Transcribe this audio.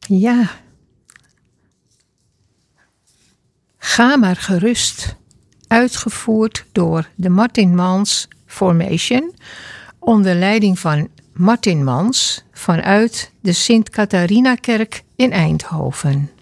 Ja. Ga maar gerust. Uitgevoerd door de Martin Mans Formation onder leiding van Martin Mans vanuit de Sint-Catharina-kerk in Eindhoven.